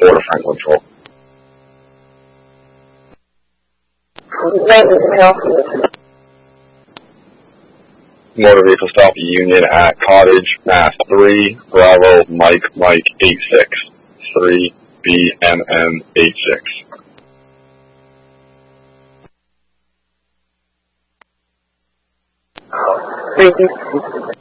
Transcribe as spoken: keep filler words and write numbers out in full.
four to Franklin Troll. Motor vehicle stop Union at Cottage, Mass three, Bravo, Mike, Mike, eight six, three, B M M, eight six. Thank you.